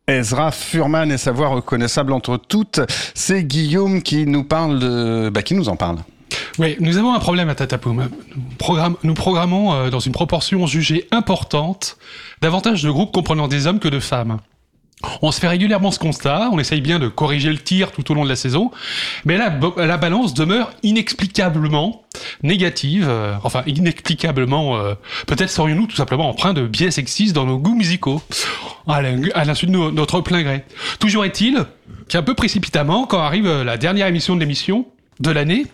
Ezra Furman et sa voix reconnaissable entre toutes, c'est Guillaume qui nous en parle. Oui, nous avons un problème à Tatapoum. Nous programmons dans une proportion jugée importante davantage de groupes comprenant des hommes que de femmes. On se fait régulièrement ce constat, on essaye bien de corriger le tir tout au long de la saison, mais la balance demeure inexplicablement négative, peut-être serions-nous tout simplement empreints de biais sexistes dans nos goûts musicaux, à l'insu de notre plein gré. Toujours est-il qu'un peu précipitamment, quand arrive la dernière émission de l'année,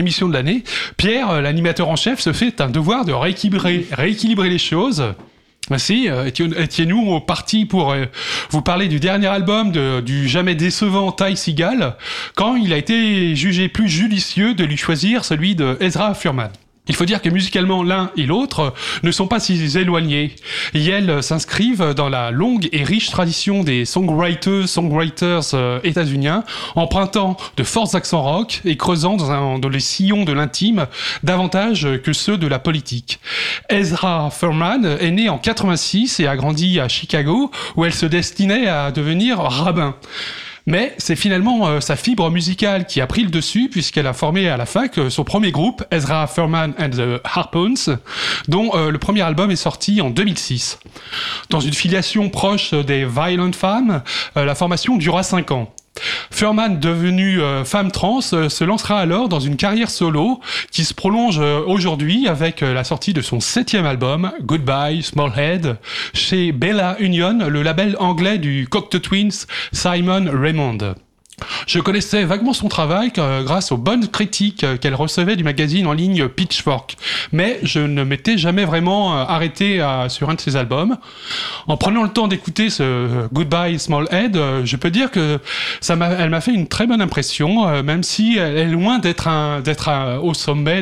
Pierre, l'animateur en chef, se fait un devoir de rééquilibrer les choses. Merci, étions-nous partis pour vous parler du dernier album du jamais décevant Ty Segall, quand il a été jugé plus judicieux de lui choisir celui de Ezra Furman. Il faut dire que musicalement, l'un et l'autre ne sont pas si éloignés. Ils s'inscrivent dans la longue et riche tradition des songwriters états-uniens, empruntant de forts accents rock et creusant dans les sillons de l'intime davantage que ceux de la politique. Ezra Furman est né en 86 et a grandi à Chicago, où elle se destinait à devenir rabbin. Mais c'est finalement sa fibre musicale qui a pris le dessus, puisqu'elle a formé à la fac son premier groupe, Ezra Furman and the Harpoons, dont le premier album est sorti en 2006. Dans une filiation proche des Violent Femmes, la formation durera 5 ans. Furman, devenue femme trans, se lancera alors dans une carrière solo qui se prolonge aujourd'hui avec la sortie de son 7e album, Goodbye Smallhead, chez Bella Union, le label anglais du Cocteau Twins Simon Raymonde. Je connaissais vaguement son travail grâce aux bonnes critiques qu'elle recevait du magazine en ligne Pitchfork, mais je ne m'étais jamais vraiment arrêté sur un de ses albums. En prenant le temps d'écouter ce Goodbye Smallhead, je peux dire que elle m'a fait une très bonne impression, même si elle est loin d'être au sommet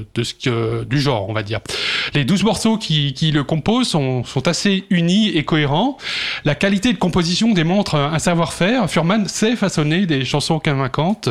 du genre, on va dire. Les 12 morceaux qui le composent sont assez unis et cohérents. La qualité de composition démontre un savoir-faire. Furman sait façonner des chansons convaincantes.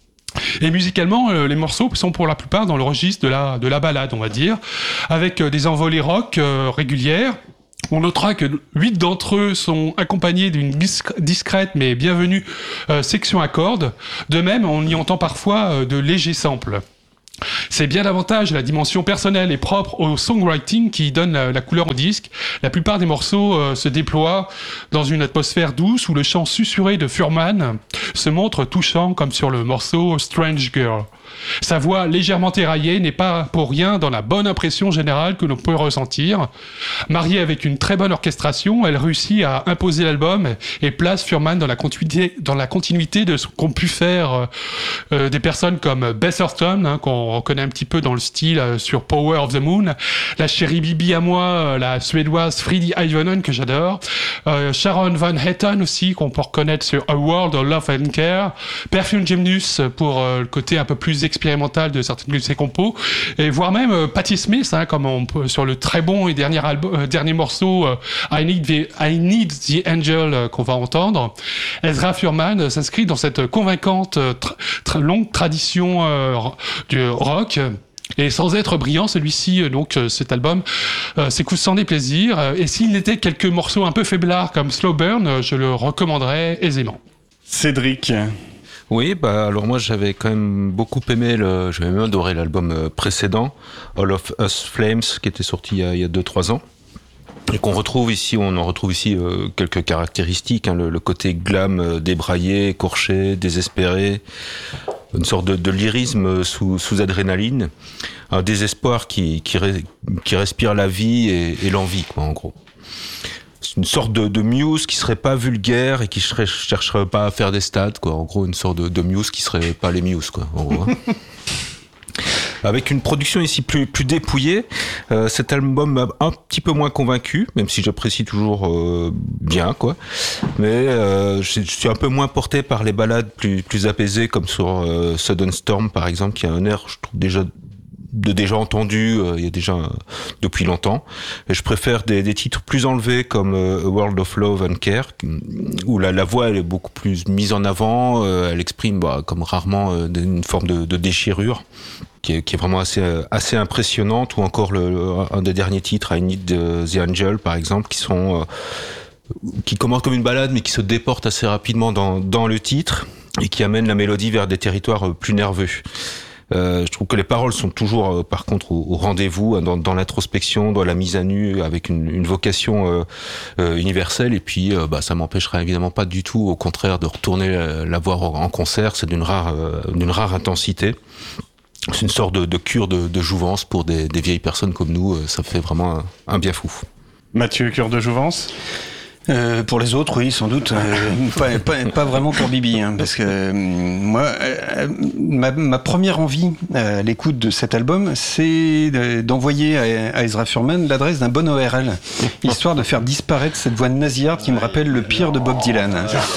Et musicalement, les morceaux sont pour la plupart dans le registre de la ballade, on va dire, avec des envolées rock régulières. On notera que 8 d'entre eux sont accompagnés d'une discrète mais bienvenue section à cordes. De même, on y entend parfois de légers samples. C'est bien davantage la dimension personnelle et propre au songwriting qui donne la couleur au disque. La plupart des morceaux se déploient dans une atmosphère douce où le chant susurré de Furman se montre touchant, comme sur le morceau Strange Girl. Sa voix légèrement éraillée n'est pas pour rien dans la bonne impression générale que l'on peut ressentir. Mariée avec une très bonne orchestration, elle réussit à imposer l'album et place Furman dans la continuité de ce qu'ont pu faire des personnes comme Beth Orton, qu'on reconnaît un petit peu dans le style sur Power of the Moon, la chérie Bibi à moi, la suédoise Freddie Ivonen que j'adore, Sharon Van Etten aussi qu'on peut reconnaître sur A World of Love and Care, Perfume Gymnus pour le côté un peu plus expérimental de certaines de ses compos, et voire même Patti Smith, comme sur le très bon et dernier morceau I Need the Angel qu'on va entendre. Ezra Furman s'inscrit dans cette convaincante très longue tradition du rock. Et sans être brillant, celui-ci, donc cet album, s'écoute sans déplaisir. Et s'il n'était quelques morceaux un peu faiblards comme Slow Burn, je le recommanderais aisément. Cédric. Oui, alors moi j'avais quand même beaucoup aimé, j'avais même adoré l'album précédent, All of Us Flames, qui était sorti il y a 2-3 ans. Et on en retrouve ici quelques caractéristiques, le côté glam débraillé, écorché, désespéré, une sorte de lyrisme sous adrénaline, un désespoir qui respire la vie et l'envie, quoi, en gros. C'est une sorte de Muse qui serait pas vulgaire et qui chercherait pas à faire des stats, quoi. En gros, une sorte de Muse qui serait pas les Muse, quoi, en gros. Avec une production ici plus dépouillée, cet album m'a un petit peu moins convaincu, même si j'apprécie toujours bien, quoi. Mais je suis un peu moins porté par les ballades plus apaisées, comme sur Sudden Storm, par exemple, qui a un air, je trouve, déjà entendu il y a déjà depuis longtemps, et je préfère des titres plus enlevés comme A World of Love and Care, où la voix elle est beaucoup plus mise en avant, elle exprime comme rarement une forme de déchirure qui est vraiment assez impressionnante, ou encore un des derniers titres, I Need the Angel, par exemple, qui sont qui commence comme une balade, mais qui se déporte assez rapidement dans le titre et qui amène la mélodie vers des territoires plus nerveux. Je trouve que les paroles sont toujours, par contre, au rendez-vous, dans l'introspection, dans la mise à nu, avec une vocation universelle. Et puis, ça m'empêchera évidemment pas du tout, au contraire, de retourner la voir en concert. C'est d'une rare intensité. C'est une sorte de cure de jouvence pour des vieilles personnes comme nous. Ça fait vraiment un bien fou. Mathieu, cure de jouvence ? Pour les autres, oui, sans doute. Pas vraiment pour Bibi, hein, parce que moi, ma première envie à l'écoute de cet album, c'est d'envoyer à Ezra Furman l'adresse d'un bon ORL, histoire de faire disparaître cette voix nasillarde qui me rappelle le pire de Bob Dylan.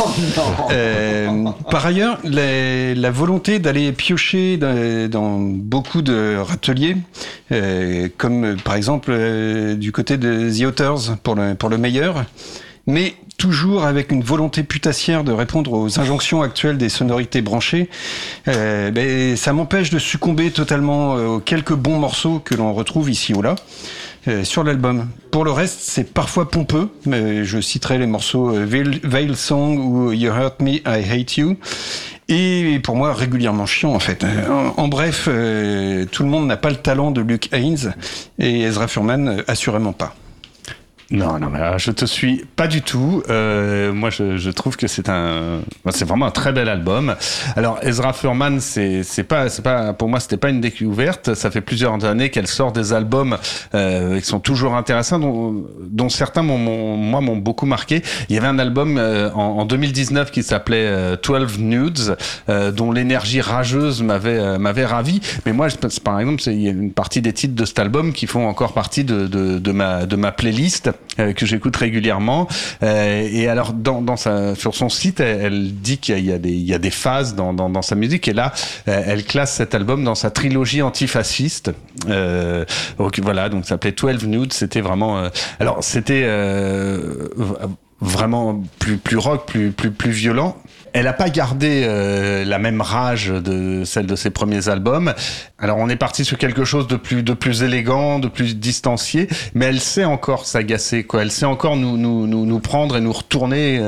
Par ailleurs, la volonté d'aller piocher dans beaucoup de râteliers, comme par exemple du côté de The Authors pour le meilleur, mais toujours avec une volonté putassière de répondre aux injonctions actuelles des sonorités branchées, ça m'empêche de succomber totalement aux quelques bons morceaux que l'on retrouve ici ou là sur l'album. Pour le reste, c'est parfois pompeux, mais je citerai les morceaux Veil Song ou You Hurt Me, I Hate You, et pour moi régulièrement chiant en fait. En bref, tout le monde n'a pas le talent de Luke Haynes, et Ezra Furman assurément pas. Non, mais là, je te suis pas du tout. Moi, je trouve que c'est vraiment un très bel album. Alors, Ezra Furman, c'est pas, pour moi, c'était pas une découverte. Ça fait plusieurs années qu'elle sort des albums qui sont toujours intéressants, dont certains m'ont beaucoup marqué. Il y avait un album en 2019 qui s'appelait 12 Nudes, dont l'énergie rageuse m'avait ravi. Mais moi, par exemple, il y a une partie des titres de cet album qui font encore partie de ma playlist. Que j'écoute régulièrement, et alors sur son site, elle dit qu'il y a des phases dans sa musique, et là elle classe cet album dans sa trilogie antifasciste. Donc voilà, donc ça s'appelait 12 Nudes. C'était vraiment alors c'était vraiment plus rock, plus violent. Elle a pas gardé la même rage de celle de ses premiers albums. Alors on est parti sur quelque chose de plus élégant, de plus distancié, mais elle sait encore s'agacer, quoi. Elle sait encore nous prendre et nous retourner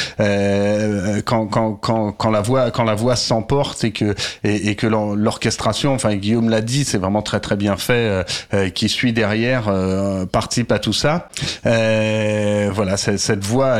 quand la voix s'emporte et que l'orchestration, enfin Guillaume l'a dit, c'est vraiment très très bien fait, qui suit derrière participe à tout ça. Voilà, cette voix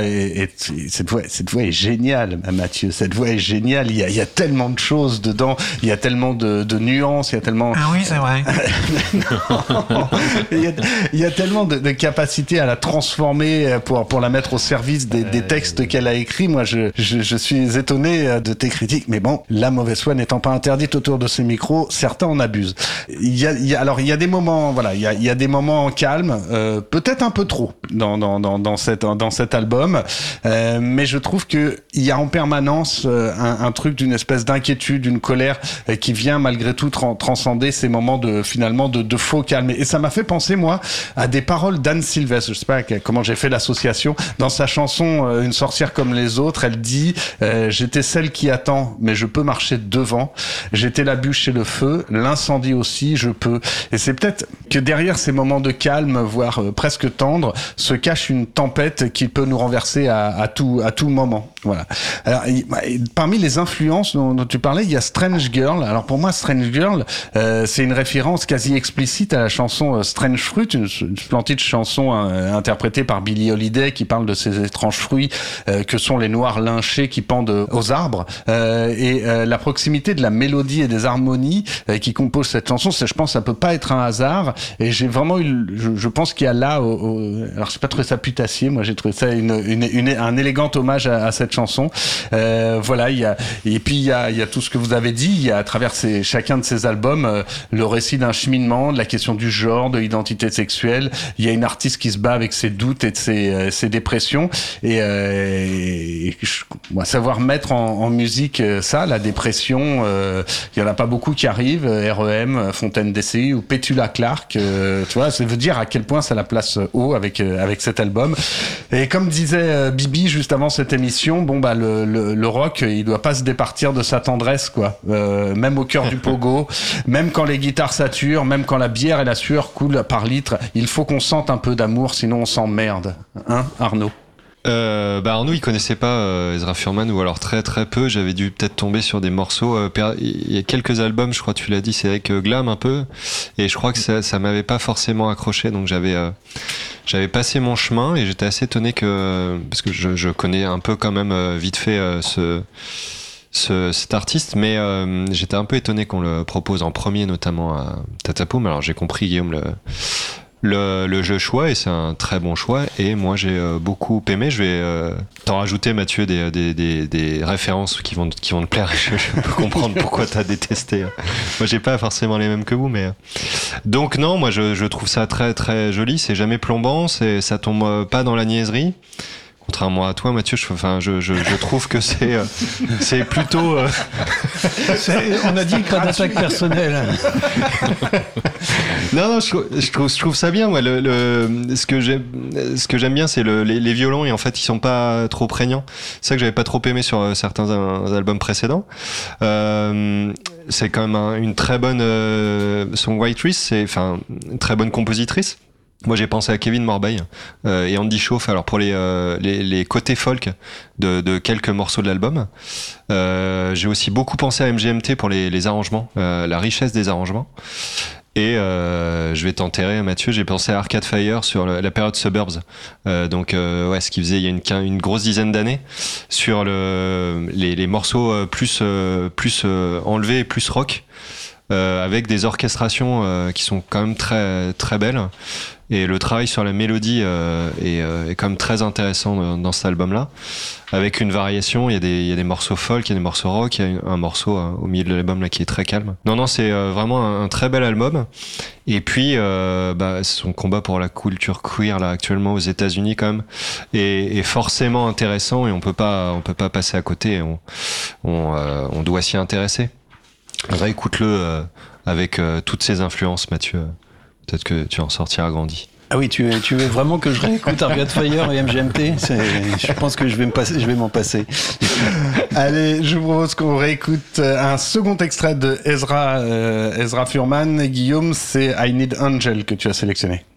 est géniale, Mathieu. Cette voix est géniale. Il y a tellement de choses dedans. Il y a tellement de nuances. Il y a tellement. Ah oui, c'est vrai. Non. Il y a tellement de capacité à la transformer pour la mettre au service des textes qu'elle a écrits. Moi, je suis étonné de tes critiques. Mais bon, la mauvaise foi n'étant pas interdite autour de ces micros, certains en abusent. Il y a des moments, voilà, il y a des moments calmes, peut-être un peu trop dans cet album, mais je trouve que il y a en permanence un truc d'une espèce d'inquiétude, d'une colère qui vient malgré tout transcender ces moments de faux calme. Et ça m'a fait penser, moi, à des paroles d'Anne Sylvestre. Je sais pas comment j'ai fait l'association. Dans sa chanson Une sorcière comme les autres, elle dit j'étais celle qui attend, mais je peux marcher devant. J'étais la bûche et le feu, l'incendie aussi, je peux. Et c'est peut-être que derrière ces moments de calme, voire presque tendre, se cache une tempête qui peut nous renverser à tout moment. Voilà. Alors, parmi les influences dont tu parlais, il y a Strange Girl. Alors pour moi, Strange Girl, c'est une référence quasi explicite à la chanson Strange Fruit, une splendide chanson interprétée par Billie Holiday qui parle de ces étranges fruits que sont les noirs lynchés qui pendent aux arbres. Et la proximité de la mélodie et des harmonies qui composent cette chanson, je pense, ça peut pas être un hasard. Et j'ai vraiment je pense qu'il y a là, alors j'ai pas trouvé ça putassier, moi j'ai trouvé ça un élégant hommage à cette chanson. Voilà, il y a tout ce que vous avez dit. Il y a à travers chacun de ces albums le récit d'un cheminement, de la question du genre, de l'identité sexuelle. Il y a une artiste qui se bat avec ses doutes et de ses dépressions. Et savoir mettre en musique ça, la dépression, il y en a pas beaucoup qui arrivent. R.E.M., Fontaine DCI ou Petula Clark, tu vois, ça veut dire à quel point ça la place haut avec cet album. Et comme disait Bibi juste avant cette émission, bon bah le rock, il doit pas se départir de sa tendresse, quoi. Même au cœur du pogo, même quand les guitares saturent, même quand la bière et la sueur coulent par litre, il faut qu'on sente un peu d'amour, sinon on s'emmerde. Hein, Arnaud? Arnaud, il connaissait pas Ezra Furman, ou alors très très peu. J'avais dû peut-être tomber sur des morceaux. Il y a quelques albums, je crois, tu l'as dit, c'est avec Glam un peu, et je crois que ça m'avait pas forcément accroché, donc j'avais passé mon chemin, et j'étais assez étonné parce que je connais un peu quand même vite fait cet artiste, mais j'étais un peu étonné qu'on le propose en premier, notamment à Tatapoum. Alors j'ai compris, Guillaume, le jeu choix, et c'est un très bon choix, et moi j'ai beaucoup aimé. Je vais t'en rajouter, Mathieu, des références qui vont te plaire. Je peux comprendre pourquoi t'as détesté. Moi j'ai pas forcément les mêmes que vous, mais donc non, moi je trouve ça très très joli. C'est jamais plombant, ça tombe pas dans la niaiserie. Contrairement à toi, Mathieu, je trouve que c'est plutôt. On a dit pas d'attaque personnelle. Non, je trouve ça bien. Moi, ce que j'aime bien, c'est les violons, et en fait, ils sont pas trop prégnants. C'est ça que j'avais pas trop aimé sur certains albums précédents. C'est quand même une très bonne songwriter, une très bonne compositrice. Moi, j'ai pensé à Kevin Morby et Andy Shauf, alors pour les côtés folk de quelques morceaux de l'album. J'ai aussi beaucoup pensé à MGMT pour les arrangements, la richesse des arrangements. Et je vais t'enterrer, Mathieu, j'ai pensé à Arcade Fire sur la période Suburbs, ce qu'ils faisaient il y a une grosse dizaine d'années, sur les morceaux plus enlevés et plus rock, avec des orchestrations qui sont quand même très très belles. Et le travail sur la mélodie est quand même très intéressant dans cet album-là, avec une variation. Il y a des morceaux folk, il y a des morceaux rock, il y a un morceau au milieu de l'album là qui est très calme. Non, c'est vraiment un très bel album. Et puis son combat pour la culture queer là actuellement aux États-Unis quand même est forcément intéressant, et on peut pas passer à côté. On doit s'y intéresser. Réécoute-le avec toutes ces influences, Mathieu. Peut-être que tu en sortiras grandi. Ah oui, tu veux vraiment que je réécoute Arcade Fire et MGMT? Je pense que je vais m'en passer. Allez, je vous propose qu'on réécoute un second extrait de Ezra Furman. Et Guillaume, c'est I Need Angel que tu as sélectionné.